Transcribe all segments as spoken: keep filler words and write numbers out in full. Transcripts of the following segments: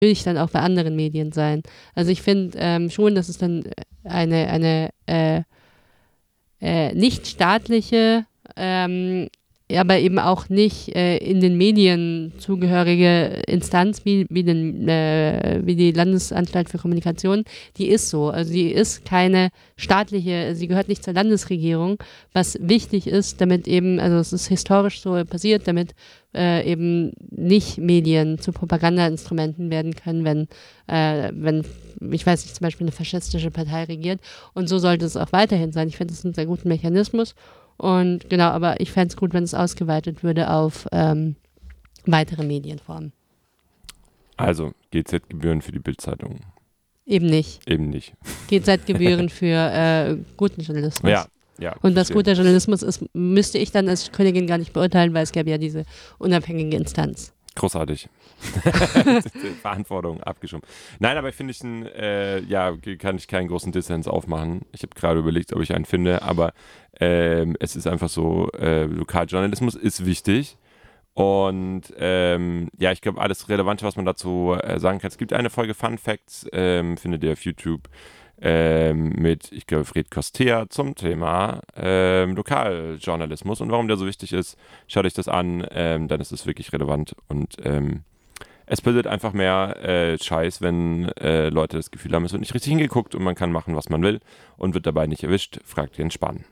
natürlich dann auch bei anderen Medien sein. Also ich finde ähm, schon, dass es dann eine, eine äh, äh, nicht staatliche, ähm, aber eben auch nicht äh, in den Medien zugehörige Instanz wie, wie, den, äh, wie die Landesanstalt für Kommunikation, die ist so. Also die ist keine staatliche, sie gehört nicht zur Landesregierung, was wichtig ist, damit eben, also es ist historisch so passiert, damit äh, eben nicht Medien zu Propagandainstrumenten werden können, wenn, äh, wenn, ich weiß nicht, zum Beispiel eine faschistische Partei regiert. Und so sollte es auch weiterhin sein. Ich finde, das ist ein sehr guter Mechanismus. Und genau, aber ich fände es gut, wenn es ausgeweitet würde auf ähm, weitere Medienformen. Also G Z-Gebühren für die Bild-Zeitung. Eben nicht. Eben nicht. G Z-Gebühren für äh, guten Journalismus. Ja, ja. Und was verstehe. guter Journalismus ist, müsste ich dann als Königin gar nicht beurteilen, weil es gäbe ja diese unabhängige Instanz. Großartig. Verantwortung abgeschoben. Nein, aber finde ich, ein, äh, ja, kann ich keinen großen Dissens aufmachen. Ich habe gerade überlegt, ob ich einen finde, aber ähm, es ist einfach so, äh, Lokaljournalismus ist wichtig. Und ähm, ja, ich glaube, alles Relevante, was man dazu äh, sagen kann. Es gibt eine Folge Fun Facts, ähm, findet ihr auf YouTube, ähm, mit, ich glaube, Fred Kostea zum Thema ähm, Lokaljournalismus und warum der so wichtig ist. Schaut euch das an, ähm, dann ist es wirklich relevant und ähm, es passiert einfach mehr äh, Scheiß, wenn äh, Leute das Gefühl haben, es wird nicht richtig hingeguckt und man kann machen, was man will und wird dabei nicht erwischt. Fragt Jens Spahn.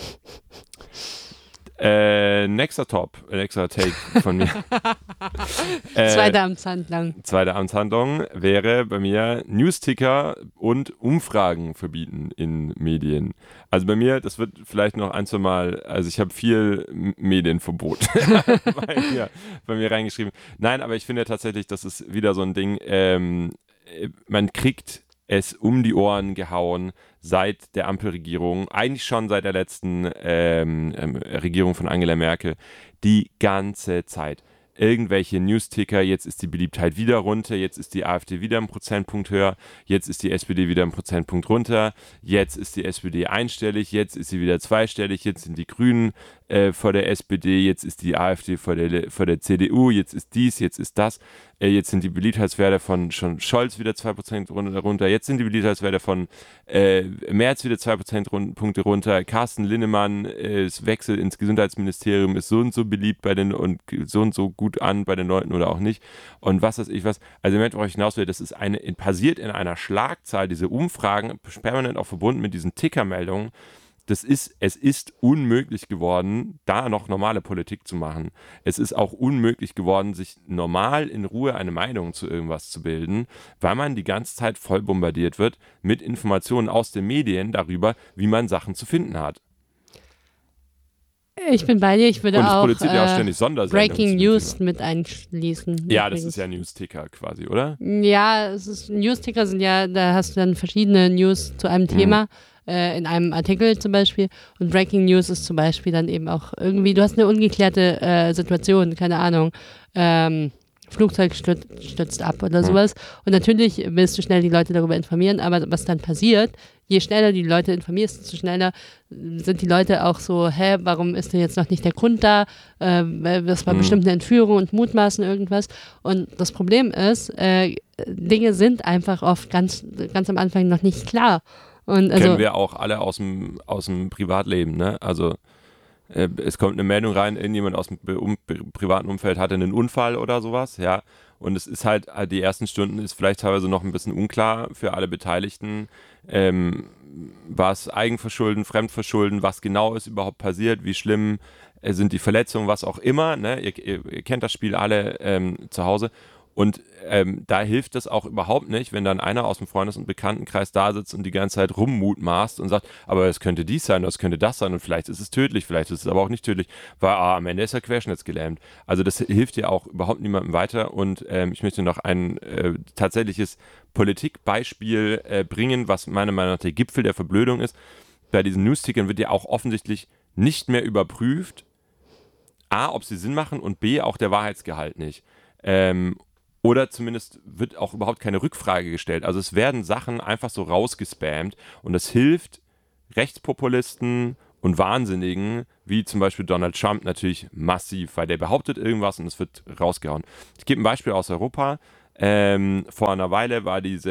Äh, nächster Top, nächster Take von mir. äh, Zweite Amtshandlung. Zweite Amtshandlung wäre bei mir Newsticker und Umfragen verbieten in Medien. Also bei mir, das wird vielleicht noch ein, zwei Mal, also ich habe viel Medienverbot bei, mir, bei mir reingeschrieben. Nein, aber ich finde tatsächlich, das ist wieder so ein Ding, ähm, man kriegt es um die Ohren gehauen seit der Ampelregierung, eigentlich schon seit der letzten ähm, ähm, Regierung von Angela Merkel, die ganze Zeit. Irgendwelche Newsticker, jetzt ist die Beliebtheit wieder runter, jetzt ist die AfD wieder einen Prozentpunkt höher, jetzt ist die S P D wieder einen Prozentpunkt runter, jetzt ist die S P D einstellig, jetzt ist sie wieder zweistellig, jetzt sind die Grünen äh, vor der S P D, jetzt ist die AfD vor der, vor der C D U, jetzt ist dies, jetzt ist das, äh, jetzt sind die Beliebtheitswerte von schon Scholz wieder zwei Prozent runter, jetzt sind die Beliebtheitswerte von äh, Merz wieder zwei Prozentpunkte runter, Carsten Linnemann, äh, es wechselt ins Gesundheitsministerium, ist so und so beliebt bei den und so und so gut an bei den Leuten oder auch nicht und was weiß ich was. Also im Moment, worauf ich hinaus will, das ist eine, passiert in einer Schlagzahl, diese Umfragen, permanent auch verbunden mit diesen Tickermeldungen. Das ist, es ist unmöglich geworden, da noch normale Politik zu machen. Es ist auch unmöglich geworden, sich normal in Ruhe eine Meinung zu irgendwas zu bilden, weil man die ganze Zeit voll bombardiert wird mit Informationen aus den Medien darüber, wie man Sachen zu finden hat. Ich bin bei dir, ich würde Und es auch, produziert ja auch äh, ständig Sondersendungen Breaking zu dem News Thema. mit einschließen. Ja, das übrigens. ist ja Newsticker quasi, oder? Ja, es ist, Newsticker sind ja, da hast du dann verschiedene News zu einem Thema, äh, in einem Artikel zum Beispiel. Und Breaking News ist zum Beispiel dann eben auch irgendwie, du hast eine ungeklärte äh, Situation, keine Ahnung, ähm, Flugzeug stürzt, stürzt ab oder sowas. Und natürlich willst du schnell die Leute darüber informieren, aber was dann passiert, je schneller die Leute informierst, desto schneller sind die Leute auch so, hä, warum ist denn jetzt noch nicht der Grund da? Äh, das war Mhm. bestimmt eine Entführung und mutmaßen irgendwas. Und das Problem ist, äh, Dinge sind einfach oft ganz, ganz am Anfang noch nicht klar. Und also, Kennen wir auch alle aus dem, aus dem Privatleben, ne? Also äh, es kommt eine Meldung rein, irgendjemand aus dem Be- um, Be- privaten Umfeld hatte einen Unfall oder sowas, ja. Und es ist halt, halt, die ersten Stunden ist vielleicht teilweise noch ein bisschen unklar für alle Beteiligten. Ähm, war es Eigenverschulden, Fremdverschulden, was genau ist überhaupt passiert, wie schlimm äh, sind die Verletzungen, was auch immer, ne? Ihr, ihr, ihr kennt das Spiel alle ähm, zu Hause. Und ähm, da hilft es auch überhaupt nicht, wenn dann einer aus dem Freundes- und Bekanntenkreis da sitzt und die ganze Zeit rummutmaßt und sagt, aber es könnte dies sein, das könnte das sein und vielleicht ist es tödlich, vielleicht ist es aber auch nicht tödlich, weil ah, am Ende ist er querschnittsgelähmt. Also das hilft ja auch überhaupt niemandem weiter und ähm, ich möchte noch ein äh, tatsächliches Politikbeispiel äh, bringen, was meiner Meinung nach der Gipfel der Verblödung ist. Bei diesen Newstickern wird ja auch offensichtlich nicht mehr überprüft, A, ob sie Sinn machen und B, auch der Wahrheitsgehalt nicht. Ähm, Oder zumindest wird auch überhaupt keine Rückfrage gestellt. Also es werden Sachen einfach so rausgespammt und das hilft Rechtspopulisten und Wahnsinnigen, wie zum Beispiel Donald Trump, natürlich massiv, weil der behauptet irgendwas und es wird rausgehauen. Ich gebe ein Beispiel aus Europa. Ähm, vor einer Weile war diese,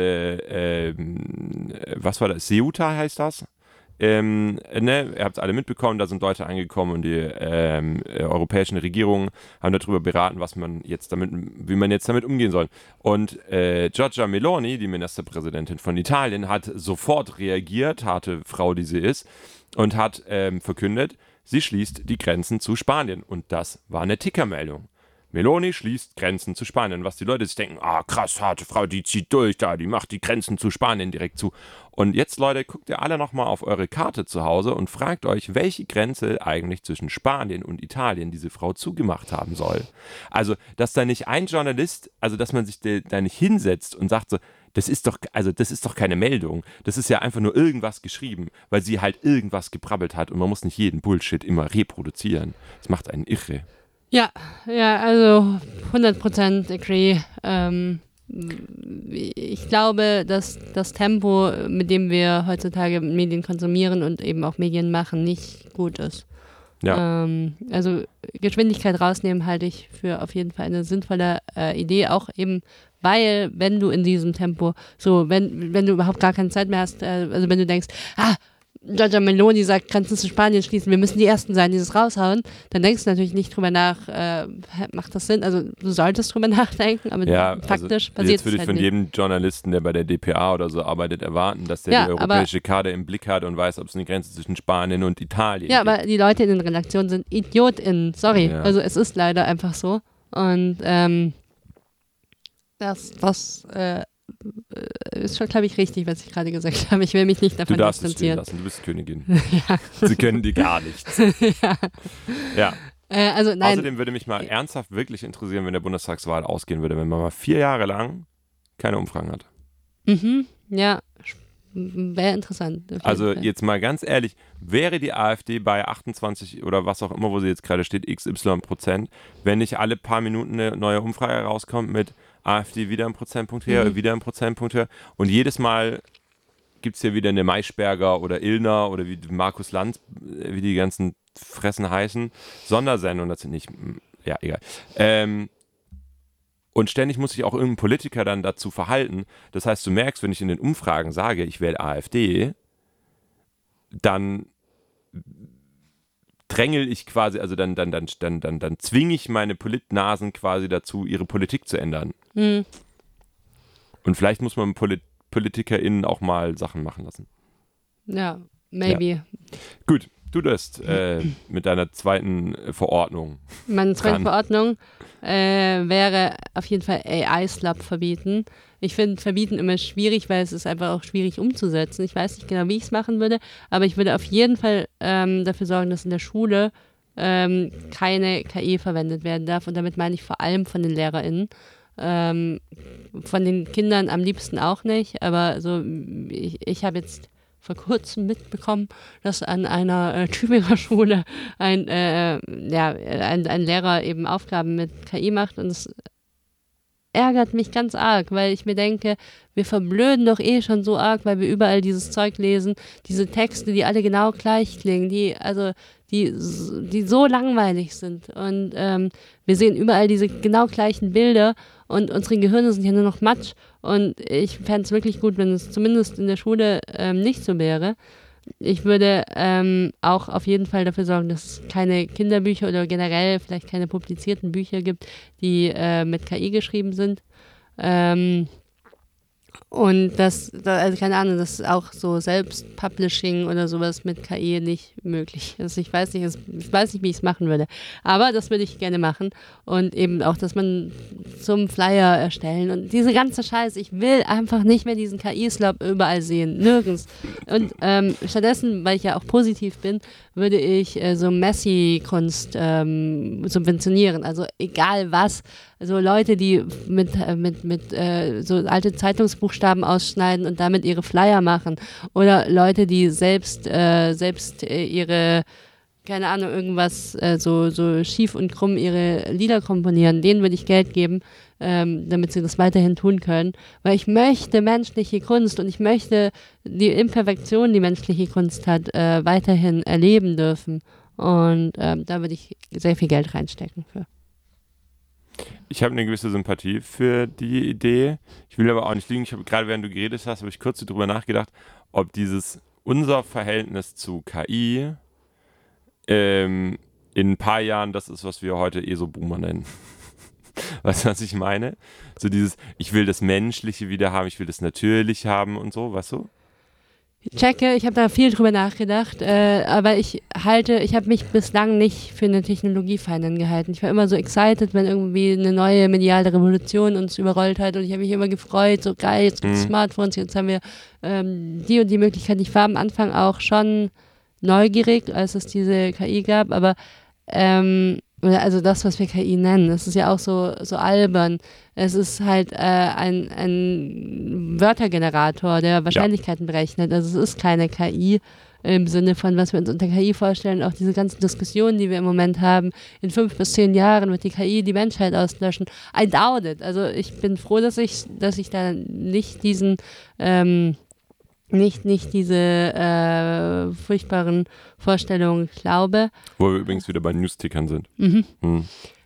ähm, was war das? Ceuta heißt das? Ähm, ne, ihr habt es alle mitbekommen, da sind Leute angekommen und die ähm, äh, europäischen Regierungen haben darüber beraten, was man jetzt damit, wie man jetzt damit umgehen soll. Und äh, Giorgia Meloni, die Ministerpräsidentin von Italien, hat sofort reagiert, harte Frau, die sie ist, und hat ähm, verkündet, sie schließt die Grenzen zu Spanien. Und das war eine Tickermeldung. Meloni schließt Grenzen zu Spanien. Was die Leute sich denken, ah, krass, harte Frau, die zieht durch da, die macht die Grenzen zu Spanien direkt zu. Und jetzt, Leute, guckt ihr alle nochmal auf eure Karte zu Hause und fragt euch, welche Grenze eigentlich zwischen Spanien und Italien diese Frau zugemacht haben soll. Also, dass da nicht ein Journalist, also dass man sich da nicht hinsetzt und sagt so, das ist doch, also das ist doch keine Meldung. Das ist ja einfach nur irgendwas geschrieben, weil sie halt irgendwas gebrabbelt hat und man muss nicht jeden Bullshit immer reproduzieren. Das macht einen irre. Ja, ja, also hundert Prozent agree. Ähm, ich glaube, dass das Tempo, mit dem wir heutzutage Medien konsumieren und eben auch Medien machen, nicht gut ist. Ja. Ähm, also Geschwindigkeit rausnehmen halte ich für auf jeden Fall eine sinnvolle äh, Idee, auch eben, weil wenn du in diesem Tempo, so wenn, wenn du überhaupt gar keine Zeit mehr hast, äh, also wenn du denkst, ah, Giorgia Meloni sagt, Grenzen zu Spanien schließen, wir müssen die Ersten sein, die das raushauen, dann denkst du natürlich nicht drüber nach, äh, macht das Sinn? Also du solltest drüber nachdenken, aber ja, faktisch also passiert jetzt es würde ich halt von nicht. jedem Journalisten, der bei der D P A oder so arbeitet, erwarten, dass der Ja, die europäische Karte im Blick hat und weiß, ob es eine Grenze zwischen Spanien und Italien Ja, gibt. aber die Leute in den Redaktionen sind IdiotInnen, sorry. Ja. Also es ist leider einfach so. Und ähm, das, das äh, ist schon, glaube ich, richtig, was ich gerade gesagt habe. Ich will mich nicht Du davon darfst es stehen distanzieren. lassen, du bist Königin. Ja. Sie können dir gar nichts. ja. Ja. Äh, also nein. Außerdem würde mich mal ernsthaft wirklich interessieren, wenn der Bundestagswahl ausgehen würde, wenn man mal vier Jahre lang keine Umfragen hat. Mhm, ja, wäre interessant. auf jeden Also Fall. jetzt mal ganz ehrlich, wäre die AfD bei achtundzwanzig oder was auch immer, wo sie jetzt gerade steht, X Y Prozent, wenn nicht alle paar Minuten eine neue Umfrage rauskommt mit AfD wieder ein Prozentpunkt höher, Mhm. wieder ein Prozentpunkt höher und jedes Mal gibt es hier wieder eine Maischberger oder Illner oder wie Markus Lanz, wie die ganzen Fressen heißen, Sondersendungen, das sind nicht, ja, egal. Ähm, und ständig muss sich auch irgendein Politiker dann dazu verhalten. Das heißt, du merkst, wenn ich in den Umfragen sage, ich wähle AfD, dann drängel ich quasi, also dann, dann, dann, dann, dann, dann zwinge ich meine Politnasen quasi dazu, ihre Politik zu ändern. Mhm. Und vielleicht muss man Polit- PolitikerInnen auch mal Sachen machen lassen. Ja, maybe. Gut, du das äh, mit deiner zweiten äh, Verordnung. Meine zweite Dran. Verordnung äh, wäre auf jeden Fall A I-Slap verbieten. Ich finde verbieten immer schwierig, weil es ist einfach auch schwierig umzusetzen. Ich weiß nicht genau, wie ich es machen würde, aber ich würde auf jeden Fall ähm, dafür sorgen, dass in der Schule ähm, keine K I verwendet werden darf. Und damit meine ich vor allem von den LehrerInnen. Ähm, von den Kindern am liebsten auch nicht, aber so ich, ich habe jetzt vor kurzem mitbekommen, dass an einer äh, Tübinger Schule ein, äh, ja, ein, ein Lehrer eben Aufgaben mit K I macht und es ärgert mich ganz arg, weil ich mir denke, wir verblöden doch eh schon so arg, weil wir überall dieses Zeug lesen, diese Texte, die alle genau gleich klingen, die also die, die so langweilig sind und ähm, wir sehen überall diese genau gleichen Bilder und unsere Gehirne sind ja nur noch Matsch und ich fände es wirklich gut, wenn es zumindest in der Schule ähm, nicht so wäre. Ich würde ähm, auch auf jeden Fall dafür sorgen, dass es keine Kinderbücher oder generell vielleicht keine publizierten Bücher gibt, die äh, mit K I geschrieben sind. Ähm, und das, da, also keine Ahnung, dass auch so Selbstpublishing oder sowas mit K I nicht möglich ist. Ich weiß nicht, ich weiß nicht, wie ich es machen würde. Aber das würde ich gerne machen. Und eben auch, dass man zum Flyer erstellen und diese ganze Scheiße. Ich will einfach nicht mehr diesen K I-Slop überall sehen. Nirgends. Und ähm, stattdessen, weil ich ja auch positiv bin, würde ich äh, so Messi-Kunst ähm, subventionieren. Also egal was. Also Leute, die mit, äh, mit, mit äh, so alte Zeitungsbuchstaben ausschneiden und damit ihre Flyer machen. Oder Leute, die selbst, äh, selbst äh, ihre, keine Ahnung, irgendwas äh, so, so schief und krumm ihre Lieder komponieren. Denen würde ich Geld geben, ähm, damit sie das weiterhin tun können. Weil ich möchte menschliche Kunst und ich möchte die Imperfektion, die menschliche Kunst hat, äh, weiterhin erleben dürfen. Und ähm, da würde ich sehr viel Geld reinstecken für. Ich habe eine gewisse Sympathie für die Idee. Ich will aber auch nicht liegen. Ich habe gerade, während du geredet hast, habe ich kurz darüber nachgedacht, ob dieses unser Verhältnis zu K I ähm, in ein paar Jahren das ist, was wir heute ESO-Boomer nennen. Weißt du, was ich meine? So dieses, ich will das Menschliche wieder haben, ich will das Natürliche haben und so, weißt du? Checke, ich habe da viel drüber nachgedacht, äh, aber ich halte, ich habe mich bislang nicht für eine Technologiefeindin gehalten. Ich war immer so excited, wenn irgendwie eine neue mediale Revolution uns überrollt hat und ich habe mich immer gefreut, so geil, jetzt gibt es mhm. Smartphones, jetzt haben wir ähm, die und die Möglichkeit. Ich war am Anfang auch schon neugierig, als es diese K I gab, aber ähm, also das, was wir K I nennen, das ist ja auch so, so albern. Es ist halt äh, ein, ein Wörtergenerator, der Wahrscheinlichkeiten ja. berechnet. Also es ist keine K I im Sinne von, was wir uns unter K I vorstellen. Auch diese ganzen Diskussionen, die wir im Moment haben, in fünf bis zehn Jahren wird die K I die Menschheit auslöschen. I doubt it. Also ich bin froh, dass ich, dass ich da nicht diesen ähm, nicht, nicht diese äh, furchtbaren Vorstellungen glaube. Wo wir übrigens wieder bei Newstickern sind. Mhm. Mhm.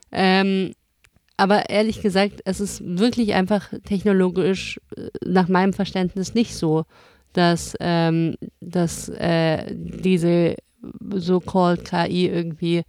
Ähm, aber ehrlich gesagt, es ist wirklich einfach technologisch äh, nach meinem Verständnis nicht so, dass, ähm, dass äh, diese so-called K I irgendwie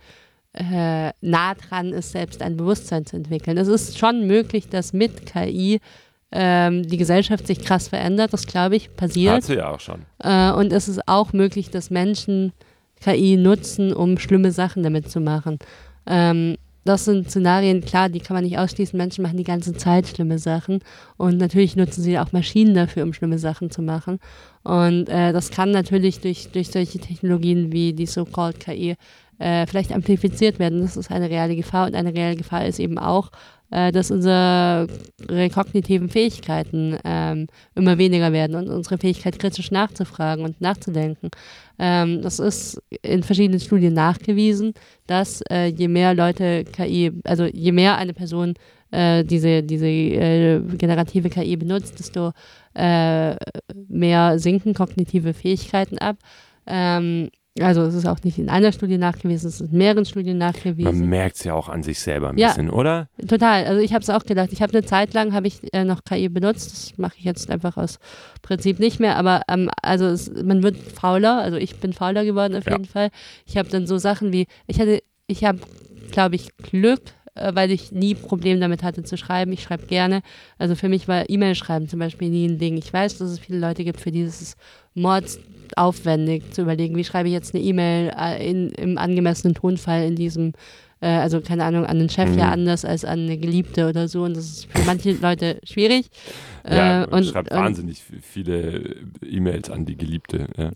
äh, nah dran ist, selbst ein Bewusstsein zu entwickeln. Es ist schon möglich, dass mit K I ähm, die Gesellschaft sich krass verändert, das glaube ich, passiert. Hat sie ja auch schon. Äh, und es ist auch möglich, dass Menschen K I nutzen, um schlimme Sachen damit zu machen. Ähm, das sind Szenarien, klar, die kann man nicht ausschließen. Menschen machen die ganze Zeit schlimme Sachen und natürlich nutzen sie auch Maschinen dafür, um schlimme Sachen zu machen. Und äh, das kann natürlich durch, durch solche Technologien wie die so-called K I äh, vielleicht amplifiziert werden. Das ist eine reale Gefahr und eine reale Gefahr ist eben auch, dass unsere kognitiven Fähigkeiten ähm, immer weniger werden und unsere Fähigkeit, kritisch nachzufragen und nachzudenken. Ähm, das ist in verschiedenen Studien nachgewiesen, dass äh, je mehr Leute K I, also je mehr eine Person äh, diese, diese äh, generative K I benutzt, desto äh, mehr sinken kognitive Fähigkeiten ab. Ähm, Also es ist auch nicht in einer Studie nachgewiesen, es ist in mehreren Studien nachgewiesen. Man merkt es ja auch an sich selber ein ja, bisschen, oder? Total. Also ich habe es auch gedacht. Ich habe eine Zeit lang habe ich äh, noch K I benutzt. Das mache ich jetzt einfach aus Prinzip nicht mehr. Aber ähm, also es, man wird fauler. Also ich bin fauler geworden auf ja. jeden Fall. Ich habe dann so Sachen wie, ich hatte, ich habe, glaube ich, Glück, äh, weil ich nie Probleme damit hatte zu schreiben. Ich schreibe gerne. Also für mich war E-Mail schreiben zum Beispiel nie ein Ding. Ich weiß, dass es viele Leute gibt, für die ist es Mords aufwendig zu überlegen, wie schreibe ich jetzt eine E-Mail in, im angemessenen Tonfall in diesem, äh, also keine Ahnung, an den Chef mhm. ja anders als an eine Geliebte oder so und das ist für manche Leute schwierig. Ja, äh, und schreibt und, wahnsinnig viele E-Mails an die Geliebte. Ja.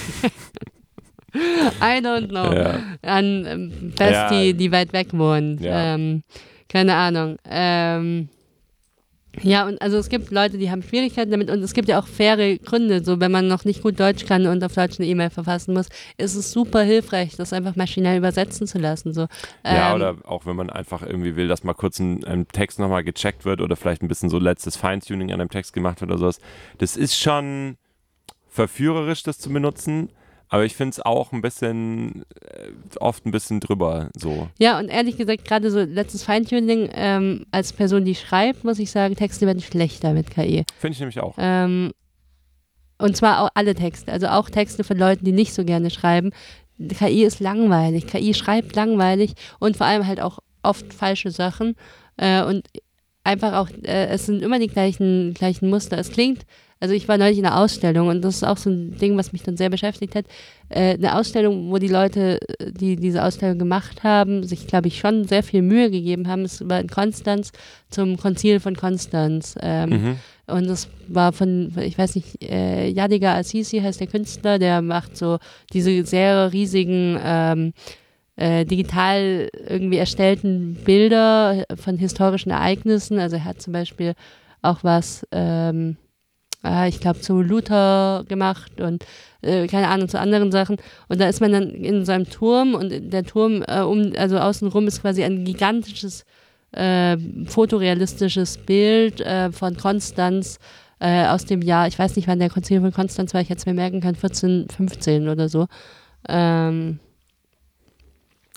I don't know. Ja. An ähm, Bestie, ja. die weit weg wohnt. Ja. Ähm, keine Ahnung. Ähm, Ja, und also es gibt Leute, die haben Schwierigkeiten damit und es gibt ja auch faire Gründe, so wenn man noch nicht gut Deutsch kann und auf Deutsch eine E-Mail verfassen muss, ist es super hilfreich, das einfach maschinell übersetzen zu lassen. So. Ja, ähm, oder auch wenn man einfach irgendwie will, dass mal kurz ein, ein Text nochmal gecheckt wird oder vielleicht ein bisschen so letztes Feintuning an einem Text gemacht wird oder sowas. Das ist schon verführerisch, das zu benutzen. Aber ich finde es auch ein bisschen, äh, oft ein bisschen drüber so. Ja, und ehrlich gesagt, gerade so letztes Feintuning, ähm, als Person, die schreibt, muss ich sagen, Texte werden schlechter mit K I. Finde ich nämlich auch. Ähm, und zwar auch alle Texte, also auch Texte von Leuten, die nicht so gerne schreiben. K I ist langweilig, K I schreibt langweilig und vor allem halt auch oft falsche Sachen. Äh, und einfach auch, äh, es sind immer die gleichen, gleichen Muster. Es klingt, also ich war neulich in einer Ausstellung und das ist auch so ein Ding, was mich dann sehr beschäftigt hat. Äh, eine Ausstellung, wo die Leute, die diese Ausstellung gemacht haben, sich, glaube ich, schon sehr viel Mühe gegeben haben. Es war in Konstanz zum Konzil von Konstanz. Ähm, mhm. Und das war von, ich weiß nicht, äh, Yadiga Assisi heißt der Künstler, der macht so diese sehr riesigen ähm, äh, digital irgendwie erstellten Bilder von historischen Ereignissen. Also er hat zum Beispiel auch was ähm, ich glaube, zu Luther gemacht und äh, keine Ahnung, zu anderen Sachen. Und da ist man dann in so einem Turm und der Turm, äh, um, also außenrum ist quasi ein gigantisches, äh, fotorealistisches Bild äh, von Konstanz äh, aus dem Jahr, ich weiß nicht, wann der Konzil von Konstanz war, ich hätte es mir merken können, vierzehn, fünfzehn oder so. Ähm,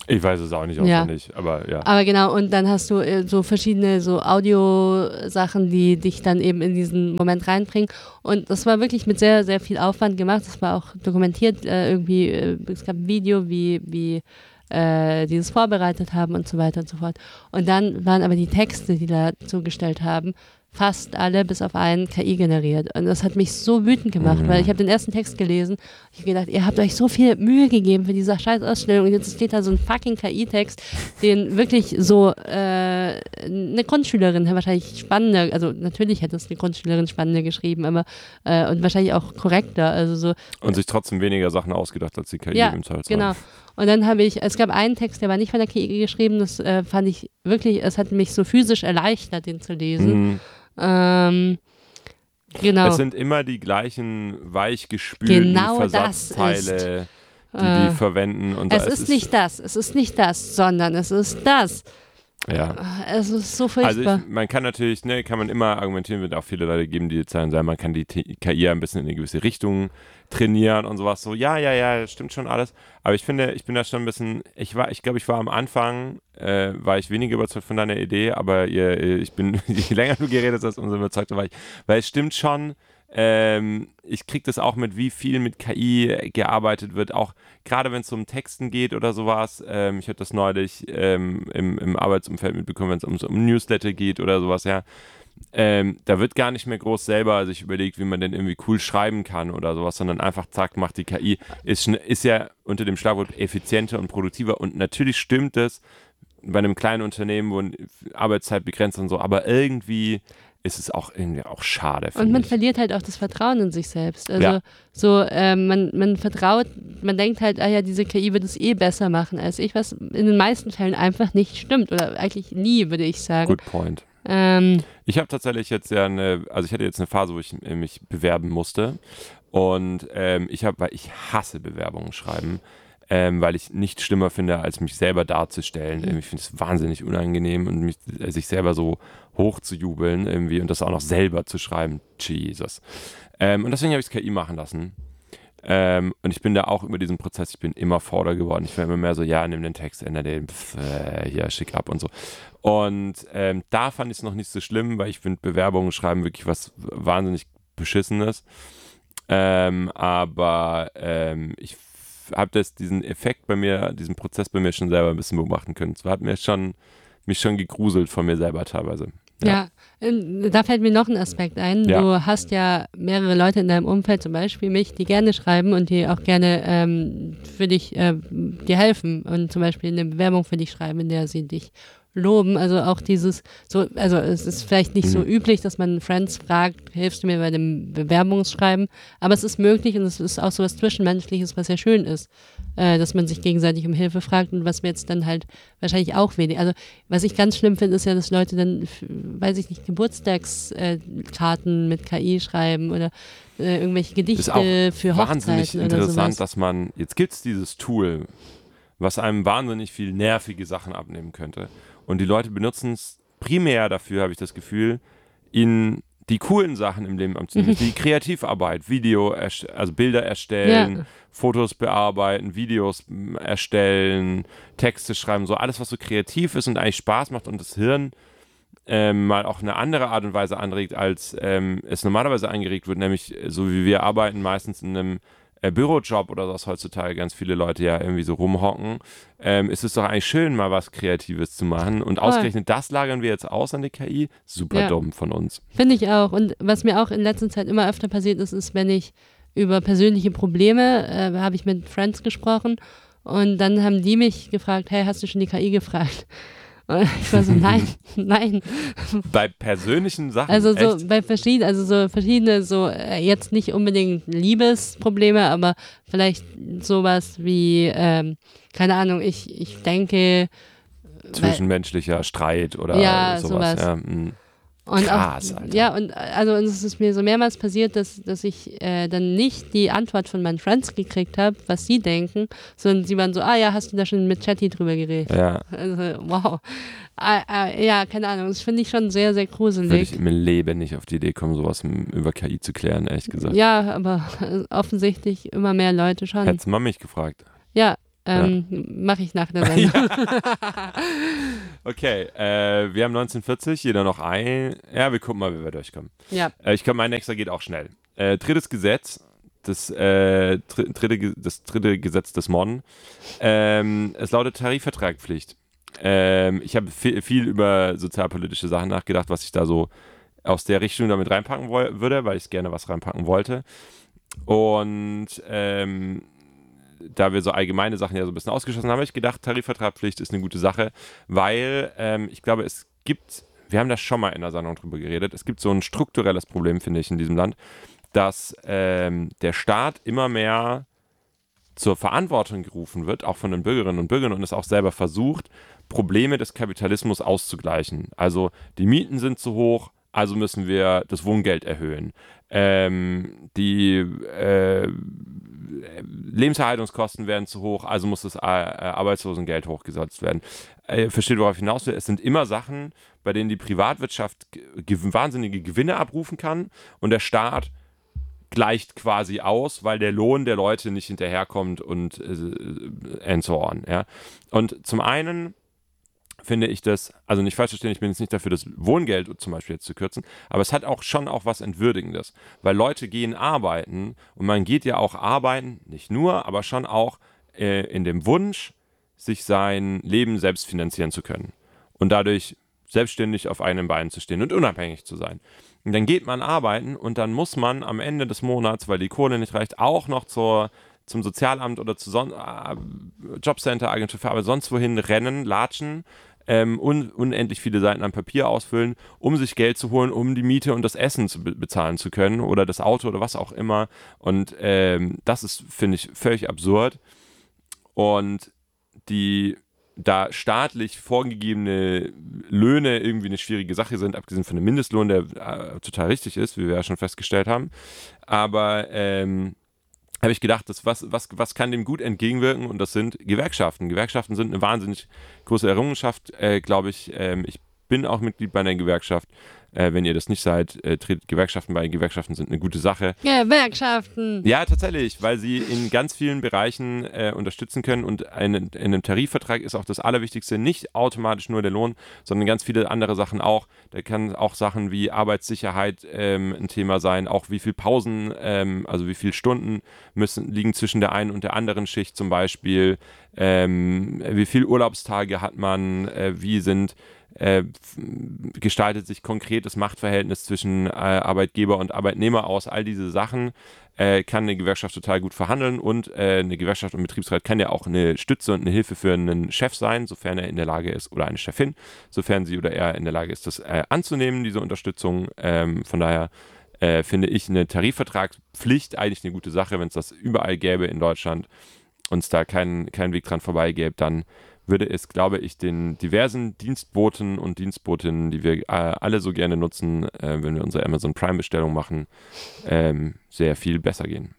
Ich weiß es auch nicht Ja. auswendig, aber ja. Aber genau, und dann hast du äh, so verschiedene so Audio-Sachen, die dich dann eben in diesen Moment reinbringen. Und das war wirklich mit sehr, sehr viel Aufwand gemacht. Das war auch dokumentiert, äh, irgendwie, äh, es gab ein Video, wie, wie äh, die das vorbereitet haben und so weiter und so fort. Und dann waren aber die Texte, die da zugestellt haben, fast alle bis auf einen K I generiert. Und das hat mich so wütend gemacht, Mhm. weil ich habe den ersten Text gelesen. Ich habe gedacht, ihr habt euch so viel Mühe gegeben für diese scheiß Ausstellung und jetzt steht da so ein fucking K I-Text, den wirklich so äh, eine Grundschülerin wahrscheinlich spannender, also natürlich hätte es eine Grundschülerin spannender geschrieben, aber äh, und wahrscheinlich auch korrekter. Also so, Und sich trotzdem weniger Sachen ausgedacht als die K I ja, im Zweifelsfall. genau. Und dann habe ich, es gab einen Text, der war nicht von der K I geschrieben, das äh, fand ich wirklich, es hat mich so physisch erleichtert, den zu lesen. Mhm. Ähm, genau. Es sind immer die gleichen weichgespülten Genau das Versatzteile, die Äh, die verwenden. Und Es da- ist nicht das, es ist nicht das, sondern es ist das. Ja. Es ist so Also furchtbar. ich, man kann natürlich, ne, kann man immer argumentieren, wird auch viele Leute geben, die jetzt sagen, man kann die T- K I ein bisschen in eine gewisse Richtung trainieren und sowas. So, ja, ja, ja, das stimmt schon alles. Aber ich finde, ich bin da schon ein bisschen, ich war, ich glaube, ich war am Anfang, äh, war ich weniger überzeugt von deiner Idee, aber ihr, ich bin, je länger du geredet hast, umso überzeugter war ich. Weil es stimmt schon, ähm, ich kriege das auch mit, wie viel mit K I gearbeitet wird, auch gerade wenn es um Texten geht oder sowas. Ähm, ich habe das neulich ähm, im, im Arbeitsumfeld mitbekommen, wenn es um, um Newsletter geht oder sowas, ja. Ähm, da wird gar nicht mehr groß selber sich überlegt, wie man denn irgendwie cool schreiben kann oder sowas, sondern einfach zack, macht die K I. Ist, schn- ist ja unter dem Schlagwort effizienter und produktiver und natürlich stimmt es bei einem kleinen Unternehmen, wo eine Arbeitszeit begrenzt und so, aber irgendwie ist es auch irgendwie auch schade, Und finde man ich. verliert halt auch das Vertrauen in sich selbst. Also Ja. so, ähm, man, man vertraut, man denkt halt, ah ja, diese K I wird es eh besser machen als ich, was in den meisten Fällen einfach nicht stimmt. Oder eigentlich nie, würde ich sagen. Good point. Ähm, Ich habe tatsächlich jetzt ja eine, also ich hatte jetzt eine Phase, wo ich äh, mich bewerben musste und ähm, ich habe, weil ich hasse Bewerbungen schreiben, ähm, weil ich nichts schlimmer finde, als mich selber darzustellen. Ähm, Ich finde es wahnsinnig unangenehm und mich, äh, sich selber so hoch zu jubeln irgendwie und das auch noch selber zu schreiben. Jesus. Ähm, und deswegen habe ich es K I machen lassen. Ähm, und ich bin da auch über diesen Prozess, ich bin immer fauler geworden. Ich bin immer mehr so, ja, nimm den Text, ändere den, pf, äh, hier, schick ab und so. Und ähm, da fand ich es noch nicht so schlimm, weil ich finde, Bewerbungen schreiben wirklich was wahnsinnig Beschissenes. Ähm, aber ähm, ich habe das diesen Effekt bei mir, diesen Prozess bei mir schon selber ein bisschen beobachten können. Es hat mir schon, mich schon gegruselt von mir selber teilweise. ja. ähm, da fällt mir noch ein Aspekt ein. Ja. Du hast ja mehrere Leute in deinem Umfeld, zum Beispiel mich, die gerne schreiben und die auch gerne ähm, für dich, äh, dir helfen und zum Beispiel eine Bewerbung für dich schreiben, in der sie dich loben. Also auch dieses, so, also es ist vielleicht nicht so Mhm. üblich, dass man Friends fragt, hilfst du mir bei dem Bewerbungsschreiben, aber es ist möglich und es ist auch so was Zwischenmenschliches, was ja schön ist, äh, dass man sich gegenseitig um Hilfe fragt und was mir jetzt dann halt wahrscheinlich auch wenig, also was ich ganz schlimm finde, ist ja, dass Leute dann, f- weiß ich nicht, Geburtstagskarten mit K I schreiben oder äh, irgendwelche Gedichte Ist auch für wahnsinnig Hochzeiten oder interessant, sowas. dass man, jetzt gibt es dieses Tool, was einem wahnsinnig viel nervige Sachen abnehmen könnte. Und die Leute benutzen es primär dafür, habe ich das Gefühl, in die coolen Sachen im Leben abzunehmen. Die Kreativarbeit, Video, erst- also Bilder erstellen, Ja. Fotos bearbeiten, Videos m, erstellen, Texte schreiben, so alles, was so kreativ ist und eigentlich Spaß macht und das Hirn ähm, mal auch eine andere Art und Weise anregt, als ähm, es normalerweise angeregt wird, nämlich äh, so wie wir arbeiten, meistens in einem äh, Bürojob oder was heutzutage ganz viele Leute ja irgendwie so rumhocken, ähm, ist es doch eigentlich schön, mal was Kreatives zu machen. Und Voll. ausgerechnet das lagern wir jetzt aus an die K I. Super Ja. dumm von uns. Finde ich auch. Und was mir auch in letzter Zeit immer öfter passiert ist, ist, wenn ich über persönliche Probleme, äh, habe ich mit Friends gesprochen und dann haben die mich gefragt, hey, hast du schon die K I gefragt? Und ich war so, nein, nein. Bei persönlichen Sachen. Also so echt? bei verschiedenen, also so verschiedene, so äh, jetzt nicht unbedingt Liebesprobleme, aber vielleicht sowas wie, ähm, keine Ahnung, ich, ich denke, Zwischenmenschlicher Streit oder Ja, sowas. sowas. Ja, mm. Und Krass, auch, Alter. ja, und also und es ist mir so mehrmals passiert, dass, dass ich äh, dann nicht die Antwort von meinen Friends gekriegt habe, was sie denken, sondern sie waren so, ah ja, hast du da schon mit Chatty drüber geredet? ja. Also, wow. Ah, ah, ja, keine Ahnung, das finde ich schon sehr, sehr Würde gruselig. ich im Leben nicht auf die Idee kommen, sowas m- über K I zu klären, ehrlich gesagt. Ja, aber äh, offensichtlich immer mehr Leute schon. Hättest du mal mich gefragt. Ja, Ähm, ja. Mache ich nach der Sendung. Okay, äh, wir haben neunzehnhundertvierzig, jeder noch ein. Ja, wir gucken mal, wie wir durchkommen. Ja. Äh, ich glaube, mein nächster geht auch schnell. Äh, drittes Gesetz, das, äh, dr- dritte, das dritte Gesetz des Modern. Ähm, es lautet Tarifvertragpflicht. Ähm, ich habe viel, viel über sozialpolitische Sachen nachgedacht, was ich da so aus der Richtung damit reinpacken woll- würde, weil ich gerne was reinpacken wollte. Und ähm, da wir so allgemeine Sachen ja so ein bisschen ausgeschlossen haben, habe ich gedacht, Tarifvertragpflicht ist eine gute Sache, weil ähm, ich glaube, es gibt, wir haben da schon mal in der Sendung drüber geredet, es gibt so ein strukturelles Problem, finde ich, in diesem Land, dass ähm, der Staat immer mehr zur Verantwortung gerufen wird, auch von den Bürgerinnen und Bürgern, und es auch selber versucht, Probleme des Kapitalismus auszugleichen. Also die Mieten sind zu hoch, also müssen wir das Wohngeld erhöhen. Ähm, die äh, Lebenserhaltungskosten werden zu hoch, also muss das äh, Arbeitslosengeld hochgesetzt werden. Äh, versteht, worauf ich hinaus will? Es sind immer Sachen, bei denen die Privatwirtschaft ge- wahnsinnige Gewinne abrufen kann und der Staat gleicht quasi aus, weil der Lohn der Leute nicht hinterherkommt und äh, and so on. Ja? Und zum einen finde ich das, also nicht falsch verstehen, ich bin jetzt nicht dafür, das Wohngeld zum Beispiel jetzt zu kürzen, aber es hat auch schon auch was Entwürdigendes, weil Leute gehen arbeiten und man geht ja auch arbeiten, nicht nur, aber schon auch äh, in dem Wunsch, sich sein Leben selbst finanzieren zu können und dadurch selbstständig auf einem Bein zu stehen und unabhängig zu sein. Und dann geht man arbeiten und dann muss man am Ende des Monats, weil die Kohle nicht reicht, auch noch zur zum Sozialamt oder zu Son- äh, Jobcenter, Agentur für Arbeit, sonst wohin rennen, latschen, ähm, un- unendlich viele Seiten an Papier ausfüllen, um sich Geld zu holen, um die Miete und das Essen zu be- bezahlen zu können oder das Auto oder was auch immer. Und ähm, das ist, finde ich, völlig absurd. Und die da staatlich vorgegebene Löhne irgendwie eine schwierige Sache sind, abgesehen von dem Mindestlohn, der äh, total richtig ist, wie wir ja schon festgestellt haben. Aber ähm, habe ich gedacht, das, was, was, was kann dem gut entgegenwirken? Und das sind Gewerkschaften. Gewerkschaften sind eine wahnsinnig große Errungenschaft, äh, glaube ich. Ähm, ich bin auch Mitglied bei einer Gewerkschaft. Äh, wenn ihr das nicht seid, äh, tretet Gewerkschaften bei. Gewerkschaften sind eine gute Sache. Gewerkschaften! Ja, tatsächlich, weil sie in ganz vielen Bereichen äh, unterstützen können und ein, in einem Tarifvertrag ist auch das Allerwichtigste nicht automatisch nur der Lohn, sondern ganz viele andere Sachen auch. Da kann auch Sachen wie Arbeitssicherheit ähm, ein Thema sein, auch wie viel Pausen, ähm, also wie viele Stunden müssen liegen zwischen der einen und der anderen Schicht zum Beispiel, ähm, wie viele Urlaubstage hat man, äh, wie sind Äh, gestaltet sich konkret das Machtverhältnis zwischen äh, Arbeitgeber und Arbeitnehmer aus. All diese Sachen äh, kann eine Gewerkschaft total gut verhandeln und äh, eine Gewerkschaft und Betriebsrat kann ja auch eine Stütze und eine Hilfe für einen Chef sein, sofern er in der Lage ist, oder eine Chefin, sofern sie oder er in der Lage ist, das äh, anzunehmen, diese Unterstützung. Ähm, von daher äh, finde ich eine Tarifvertragspflicht eigentlich eine gute Sache. Wenn es das überall gäbe in Deutschland und es da keinen kein Weg dran vorbei gäbe, dann würde es, glaube ich, den diversen Dienstboten und Dienstbotinnen, die wir äh, alle so gerne nutzen, äh, wenn wir unsere Amazon Prime-Bestellung machen, ähm, sehr viel besser gehen.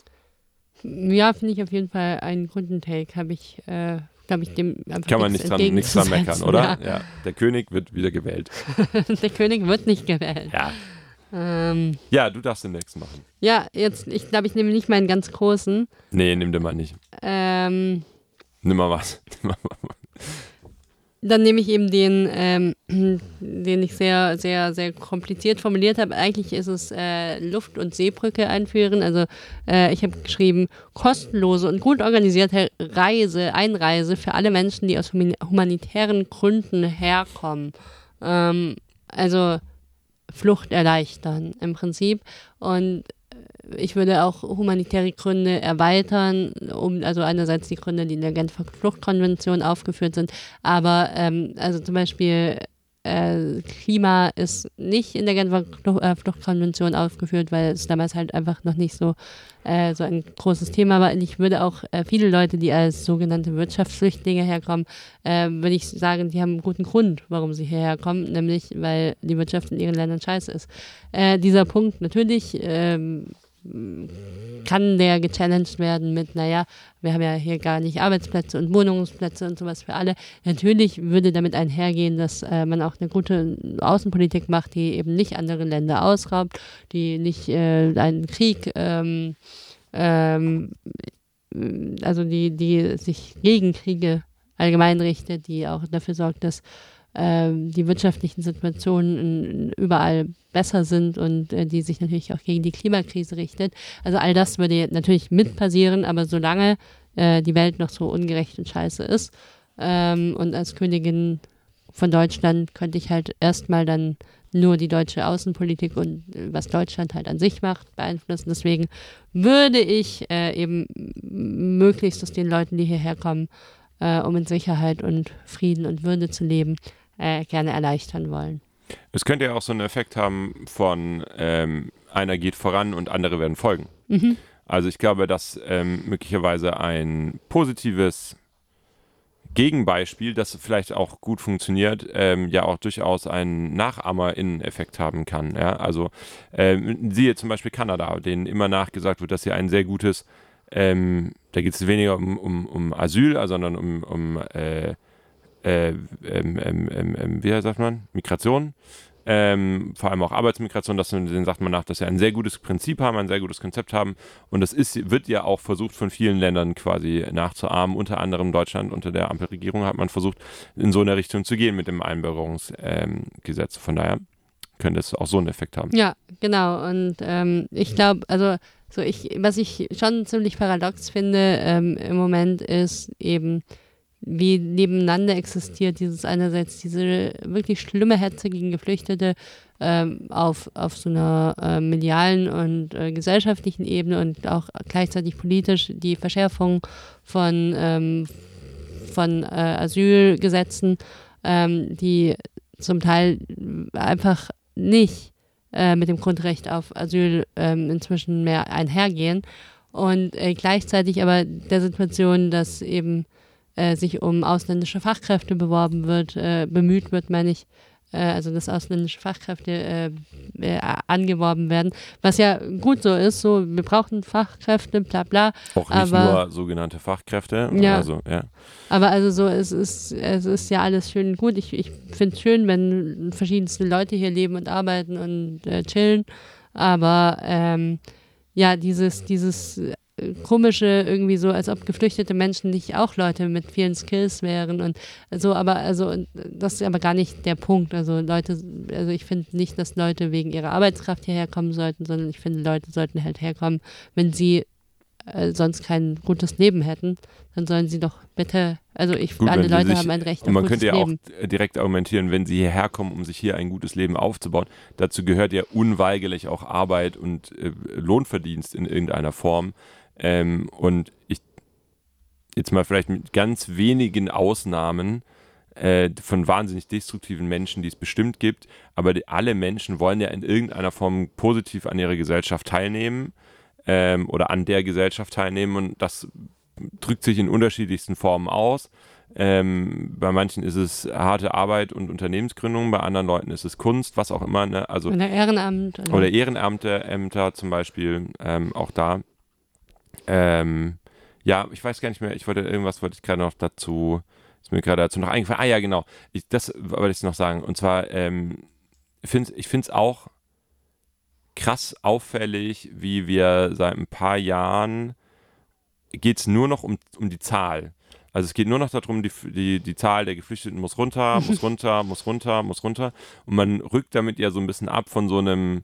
Ja, finde ich auf jeden Fall einen guten Take. Habe ich, äh, glaube ich, dem einfach Kann man nicht dran, nichts dran meckern, oder? Ja. Ja. Der König wird wieder gewählt. Der König wird nicht gewählt. Ja. Ähm, ja, du darfst den nächsten machen. Ja, jetzt, ich glaube, ich nehme nicht meinen ganz großen. Nee, nimm den mal nicht. Ähm, Nimm mal was. Nimm mal was. Dann nehme ich eben den, ähm, den ich sehr, sehr, sehr kompliziert formuliert habe. Eigentlich ist es äh, Luft- und Seebrücke einführen. Also äh, ich habe geschrieben, kostenlose und gut organisierte Reise, Einreise für alle Menschen, die aus humanitären Gründen herkommen. Ähm, also Flucht erleichtern im Prinzip. Und ich würde auch humanitäre Gründe erweitern, um, also einerseits die Gründe, die in der Genfer Fluchtkonvention aufgeführt sind, aber ähm, also zum Beispiel äh, Klima ist nicht in der Genfer Fluchtkonvention aufgeführt, weil es damals halt einfach noch nicht so, äh, so ein großes Thema war. Und ich würde auch äh, viele Leute, die als sogenannte Wirtschaftsflüchtlinge herkommen, äh, würde ich sagen, die haben einen guten Grund, warum sie hierher kommen, nämlich weil die Wirtschaft in ihren Ländern scheiße ist. Äh, dieser Punkt natürlich ähm, kann der gechallenged werden mit, naja, wir haben ja hier gar nicht Arbeitsplätze und Wohnungsplätze und sowas für alle. Natürlich würde damit einhergehen, dass äh, man auch eine gute Außenpolitik macht, die eben nicht andere Länder ausraubt, die nicht äh, einen Krieg ähm, ähm, also die, die sich gegen Kriege allgemein richtet, die auch dafür sorgt, dass äh, die wirtschaftlichen Situationen überall besser sind und äh, die sich natürlich auch gegen die Klimakrise richtet. Also all das würde natürlich mit passieren, aber solange äh, die Welt noch so ungerecht und scheiße ist ähm, und als Königin von Deutschland könnte ich halt erstmal dann nur die deutsche Außenpolitik und äh, was Deutschland halt an sich macht, beeinflussen. Deswegen würde ich äh, eben möglichst aus den Leuten, die hierher kommen, äh, um in Sicherheit und Frieden und Würde zu leben, äh, gerne erleichtern wollen. Es könnte ja auch so einen Effekt haben von ähm, einer geht voran und andere werden folgen. Mhm. Also ich glaube, dass ähm, möglicherweise ein positives Gegenbeispiel, das vielleicht auch gut funktioniert, ähm, ja auch durchaus einen Nachahmerinnen-Effekt haben kann. Ja? Also ähm, siehe zum Beispiel Kanada, denen immer nachgesagt wird, dass sie ein sehr gutes, ähm, da geht es weniger um, um, um Asyl, sondern um, um äh, äh, ähm, ähm, ähm, wie sagt man, Migration, ähm, vor allem auch Arbeitsmigration, dass denen sagt man nach, dass sie ein sehr gutes Prinzip haben, ein sehr gutes Konzept haben und das ist, wird ja auch versucht von vielen Ländern quasi nachzuahmen, unter anderem Deutschland unter der Ampelregierung hat man versucht in so eine Richtung zu gehen mit dem Einbürgerungsgesetz, ähm, von daher könnte es auch so einen Effekt haben. Ja, genau und ähm, ich glaube, also so ich, was ich schon ziemlich paradox finde ähm, im Moment ist eben, wie nebeneinander existiert dieses einerseits diese wirklich schlimme Hetze gegen Geflüchtete ähm, auf, auf so einer äh, medialen und äh, gesellschaftlichen Ebene und auch gleichzeitig politisch die Verschärfung von, ähm, von äh, Asylgesetzen, ähm, die zum Teil einfach nicht äh, mit dem Grundrecht auf Asyl ähm, inzwischen mehr einhergehen und äh, gleichzeitig aber der Situation, dass eben äh, sich um ausländische Fachkräfte beworben wird, äh, bemüht wird, meine ich, äh, also dass ausländische Fachkräfte äh, äh, angeworben werden, was ja gut so ist, so wir brauchen Fachkräfte, bla bla. Auch nicht aber, nur sogenannte Fachkräfte. Ja, also, ja. Aber also so, es ist, es ist ja alles schön und gut. Ich, ich finde es schön, wenn verschiedenste Leute hier leben und arbeiten und äh, chillen, aber ähm, ja, dieses, dieses komische irgendwie so, als ob geflüchtete Menschen nicht auch Leute mit vielen Skills wären und so, aber also das ist aber gar nicht der Punkt. Also Leute, also ich finde nicht, dass Leute wegen ihrer Arbeitskraft hierher kommen sollten, sondern ich finde, Leute sollten halt herkommen, wenn sie äh, sonst kein gutes Leben hätten, dann sollen sie doch bitte, also ich, Gut, alle Leute sich, haben ein Recht auf und man gutes könnte ja Leben. auch direkt argumentieren, wenn sie hierher kommen, um sich hier ein gutes Leben aufzubauen, dazu gehört ja unweigerlich auch Arbeit und äh, Lohnverdienst in irgendeiner Form. Ähm, und ich jetzt mal vielleicht mit ganz wenigen Ausnahmen äh, von wahnsinnig destruktiven Menschen, die es bestimmt gibt, aber die, alle Menschen wollen ja in irgendeiner Form positiv an ihrer Gesellschaft teilnehmen ähm, oder an der Gesellschaft teilnehmen und das drückt sich in unterschiedlichsten Formen aus. Ähm, bei manchen ist es harte Arbeit und Unternehmensgründung, bei anderen Leuten ist es Kunst, was auch immer. Ne? Also, oder Ehrenamt. Oder, oder Ehrenämter Ämter zum Beispiel, ähm, auch da. Ähm, ja, ich weiß gar nicht mehr, ich wollte irgendwas wollte ich gerade noch dazu, ist mir gerade dazu noch eingefallen. Ah ja, genau, ich, das wollte ich noch sagen. Und zwar, ähm, find, ich finde es auch krass auffällig, wie wir seit ein paar Jahren, geht es nur noch um, um die Zahl. Also es geht nur noch darum, die, die, die Zahl der Geflüchteten muss runter, muss runter, muss runter, muss runter. Und man rückt damit ja so ein bisschen ab von so einem,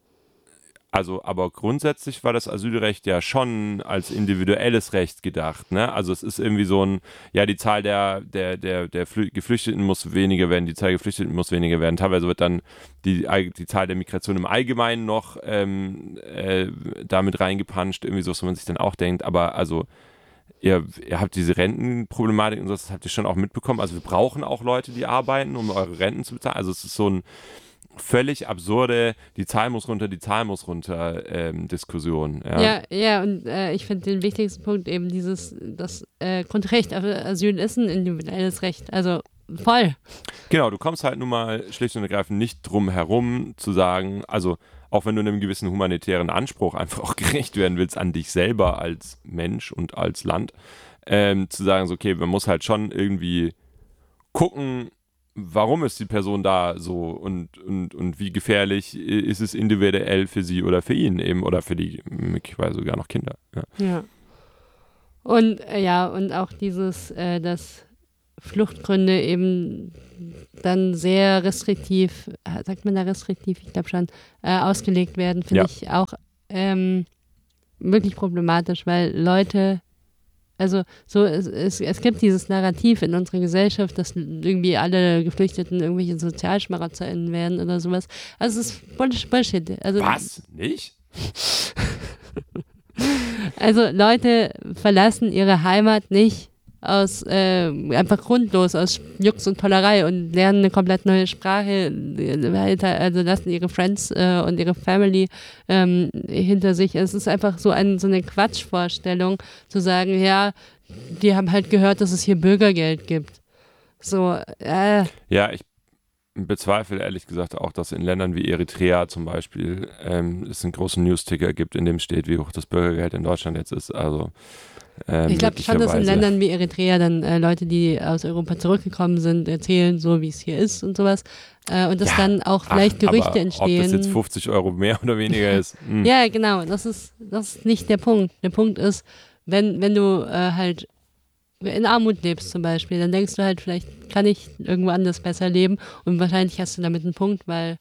also, aber grundsätzlich war das Asylrecht ja schon als individuelles Recht gedacht, ne? Also es ist irgendwie so ein, ja, die Zahl der, der, der, der Geflüchteten muss weniger werden, die Zahl der Geflüchteten muss weniger werden. Teilweise wird dann die, die Zahl der Migration im Allgemeinen noch ähm, äh, damit reingepanscht, irgendwie so, was man sich dann auch denkt. Aber also, ihr, ihr habt diese Rentenproblematik und so, das habt ihr schon auch mitbekommen. Also wir brauchen auch Leute, die arbeiten, um eure Renten zu bezahlen. Also es ist so ein völlig absurde, die Zahl muss runter, die Zahl muss runter ähm, Diskussion. Ja, ja, ja und äh, ich finde den wichtigsten Punkt eben dieses, das äh, Grundrecht auf Asyl ist ein individuelles Recht, also voll. Genau, du kommst halt nun mal schlicht und ergreifend nicht drum herum zu sagen, also auch wenn du einem gewissen humanitären Anspruch einfach auch gerecht werden willst an dich selber als Mensch und als Land, ähm, zu sagen, so, okay, man muss halt schon irgendwie gucken, warum ist die Person da so und, und, und wie gefährlich ist es individuell für sie oder für ihn eben oder für die möglicherweise sogar noch Kinder. Ja. Ja. Und äh, ja, und auch dieses, äh, dass Fluchtgründe eben dann sehr restriktiv, äh, sagt man da restriktiv, ich glaube schon, äh, ausgelegt werden, finde Ja. ich auch ähm, wirklich problematisch, weil Leute, also so es, es, es gibt dieses Narrativ in unserer Gesellschaft, dass irgendwie alle Geflüchteten irgendwelche SozialschmarotzerInnen werden oder sowas. Also es ist Bullsh- Bullshit. Also, Was? Nicht? Also Leute verlassen ihre Heimat nicht aus äh, einfach grundlos, aus Jux und Tollerei und lernen eine komplett neue Sprache, äh, also lassen ihre Friends äh, und ihre Family ähm, hinter sich. Es ist einfach so, ein, so eine Quatschvorstellung, zu sagen, ja, die haben halt gehört, dass es hier Bürgergeld gibt. So, äh, Ja, ich bezweifle ehrlich gesagt auch, dass in Ländern wie Eritrea zum Beispiel ähm, es einen großen Newsticker gibt, in dem steht, wie hoch das Bürgergeld in Deutschland jetzt ist. Also ähm, ich glaube schon, dass in möglicherweise- Ländern wie Eritrea dann äh, Leute, die aus Europa zurückgekommen sind, erzählen, so wie es hier ist und sowas. Äh, und dass Ja, dann auch vielleicht Ach, Gerüchte aber entstehen. Ob das jetzt fünfzig Euro mehr oder weniger ist. hm. Ja, genau, das ist, das ist nicht der Punkt. Der Punkt ist, wenn, wenn du äh, halt in Armut lebst zum Beispiel, dann denkst du halt, vielleicht kann ich irgendwo anders besser leben und wahrscheinlich hast du damit einen Punkt, weil,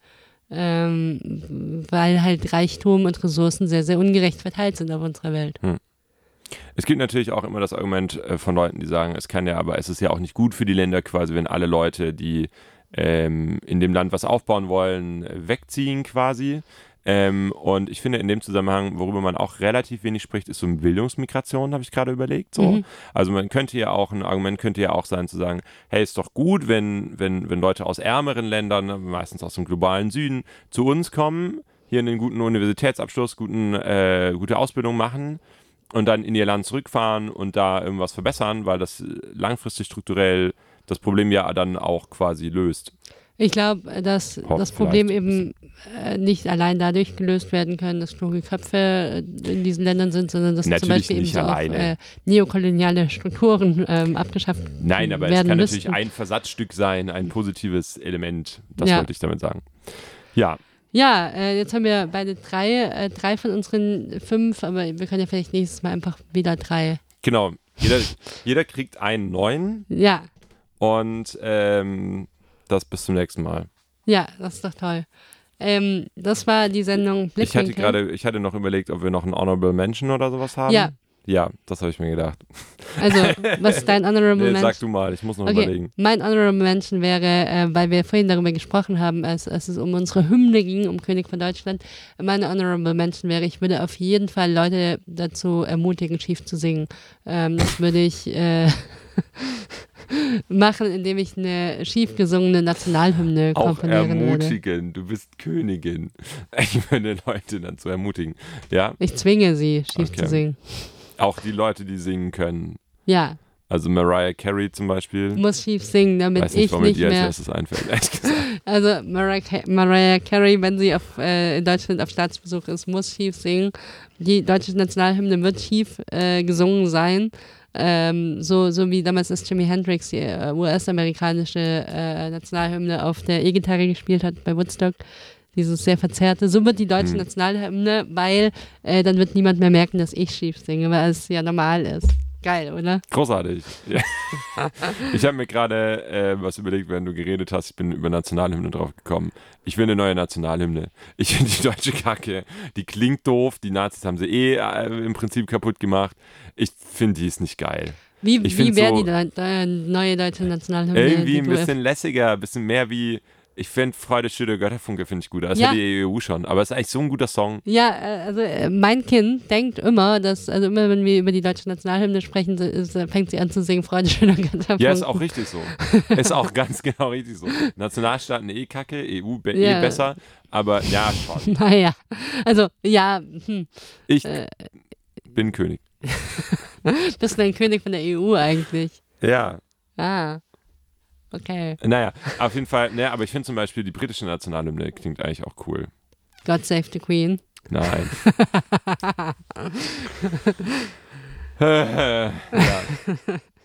ähm, weil halt Reichtum und Ressourcen sehr, sehr ungerecht verteilt sind auf unserer Welt. Es gibt natürlich auch immer das Argument äh, von Leuten, die sagen, es kann ja, aber es ist ja auch nicht gut für die Länder quasi, wenn alle Leute, die ähm, in dem Land was aufbauen wollen, äh, wegziehen quasi. Ähm, und ich finde in dem Zusammenhang, worüber man auch relativ wenig spricht, ist so eine Bildungsmigration, habe ich gerade überlegt. So. Mhm. Also man könnte ja auch, ein Argument könnte ja auch sein zu sagen, hey, ist doch gut, wenn, wenn, wenn Leute aus ärmeren Ländern, meistens aus dem globalen Süden, zu uns kommen, hier einen guten Universitätsabschluss, guten, äh, gute Ausbildung machen und dann in ihr Land zurückfahren und da irgendwas verbessern, weil das langfristig strukturell das Problem ja dann auch quasi löst. Ich glaube, dass Hopp, das Problem vielleicht. eben äh, nicht allein dadurch gelöst werden kann, dass kluge Köpfe äh, in diesen Ländern sind, sondern dass zum Natürlich Beispiel eben nicht so auch alleine. äh, neokoloniale Strukturen ähm, abgeschafft Nein, aber es werden kann müssten. natürlich ein Versatzstück sein, ein positives Element. Das Ja. wollte ich damit sagen. Ja, Ja, äh, jetzt haben wir beide drei, äh, drei von unseren fünf, aber wir können ja vielleicht nächstes Mal einfach wieder drei. genau. Jeder, jeder kriegt einen neuen Ja, und ähm, das bis zum nächsten Mal. ja, das ist doch toll. Ähm, das war die Sendung Ich hatte Blickwinkel. gerade, ich hatte noch überlegt, ob wir noch einen Honorable Mention oder sowas haben. Ja. Ja, das habe ich mir gedacht. Also, was ist dein Honorable Nee, Mention? sag du mal, ich muss noch Okay, überlegen. mein Honorable Mention wäre, äh, weil wir vorhin darüber gesprochen haben, als, als es um unsere Hymne ging, um König von Deutschland, meine Honorable Mention wäre, ich würde auf jeden Fall Leute dazu ermutigen, schief zu singen. Ähm, das würde ich äh, machen, indem ich eine schief gesungene Nationalhymne Auch komponieren würde. ermutigen, du bist Königin. Ich würde Leute dann zu ermutigen. Ja, Ich zwinge sie, schief Okay. zu singen. auch die Leute, die singen können. Ja, Also Mariah Carey zum Beispiel. muss schief singen, damit Weiß nicht, ich warum mir nicht die als mehr... erstes einfällt, ehrlich gesagt. Also Mariah, Ca- Mariah Carey, wenn sie auf, äh, in Deutschland auf Staatsbesuch ist, muss schief singen. Die deutsche Nationalhymne wird schief äh, gesungen sein. Ähm, so, so wie damals das Jimi Hendrix die äh, U S-amerikanische äh, Nationalhymne auf der E-Gitarre gespielt hat bei Woodstock. Dieses sehr verzerrte. So wird die deutsche Hm. Nationalhymne, weil äh, dann wird niemand mehr merken, dass ich schief singe, weil es ja normal ist. Geil, oder? Großartig. Ja. Ich habe mir gerade äh, was überlegt, während du geredet hast. Ich bin über Nationalhymne drauf gekommen. Ich will eine neue Nationalhymne. Ich finde die deutsche Kacke, die klingt doof. Die Nazis haben sie eh äh, im Prinzip kaputt gemacht. Ich finde, die ist nicht geil. Wie, Ich wie find wäre so- die de de neue deutsche Nationalhymne? Irgendwie die ein du bisschen lässiger, ein bisschen mehr wie, ich finde Freude, Schütte, Götterfunke finde ich gut. Das Ja. hat die E U schon. Aber es ist eigentlich so ein guter Song. Ja, äh, also äh, mein Kind denkt immer, dass, also immer wenn wir über die deutsche Nationalhymne sprechen, so ist, äh, fängt sie an zu singen, Freude, schöner Götterfunken. Ja, ist auch richtig so. Ist auch ganz genau richtig so. Nationalstaaten eh kacke, E U be Ja. eh besser. Aber ja, schon. Naja, also ja, hm, Ich Äh. bin König. bist du ein König von der E U eigentlich? Ja. Ah, okay. Naja, auf jeden Fall, ne, aber ich finde zum Beispiel die britische Nationalhymne klingt eigentlich auch cool. God save the Queen. Nein. ja.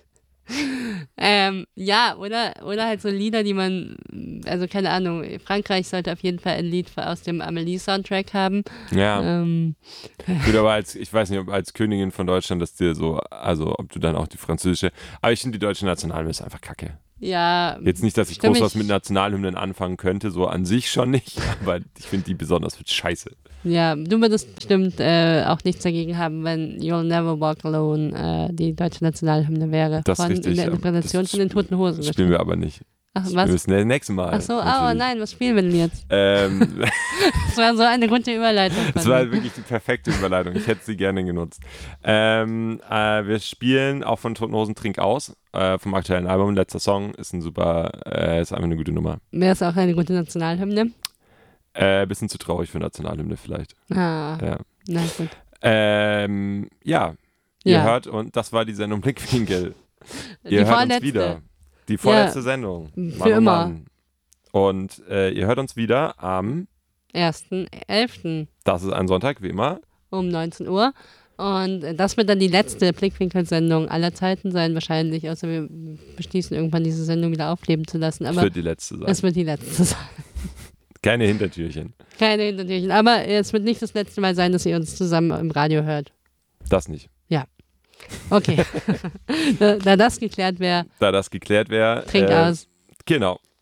ähm, ja, oder, oder halt so Lieder, die man, also keine Ahnung, Frankreich sollte auf jeden Fall ein Lied aus dem Amelie-Soundtrack haben. Ja. Ähm, Gut, aber als, ich weiß nicht, ob als Königin von Deutschland, dass dir so, also ob du dann auch die französische, aber ich finde die deutsche Nationalhymne ist einfach kacke. ja. Jetzt nicht, dass ich stimme groß was mit Nationalhymnen anfangen könnte, so an sich schon nicht, aber ich finde die besonders scheiße. Ja, du würdest bestimmt äh, auch nichts dagegen haben, wenn You'll Never Walk Alone äh, die deutsche Nationalhymne wäre. Das ist von, richtig. In der aber Interpretation das von den Toten Hosen. Das spielen wir aber nicht. Ach, Das was? spielen wir das nä- nächste Mal. Ach so, oh natürlich. nein, was spielen wir denn jetzt? Ähm, Das war so eine gute Überleitung. Das von war mir. wirklich die perfekte Überleitung. Ich hätte sie gerne genutzt. Ähm, äh, wir spielen auch von Toten Hosen Trink aus, äh, vom aktuellen Album. Letzter Song ist ein super, äh, ist einfach eine gute Nummer. Wäre es auch eine gute Nationalhymne? Äh, bisschen zu traurig für Nationalhymne vielleicht. Ah, Ja. na gut. Ähm, ja, ihr Ja. hört, und das war die Sendung Blickwinkel. Die Ihr hört uns vorletzte. wieder. Die vorletzte Sendung. für Mann, oh immer. Mann. Und äh, ihr hört uns wieder am, ersten elften das ist ein Sonntag, wie immer. um neunzehn Uhr. Und das wird dann die letzte Blickwinkel-Sendung aller Zeiten sein, wahrscheinlich. Außer wir beschließen, irgendwann diese Sendung wieder aufleben zu lassen. Es Aber wird die letzte sein. es wird die letzte sein. Keine Hintertürchen. Keine Hintertürchen. Aber es wird nicht das letzte Mal sein, dass ihr uns zusammen im Radio hört. Das nicht. Okay. da, da das geklärt wäre, Da das geklärt wäre. trink äh, aus. Genau.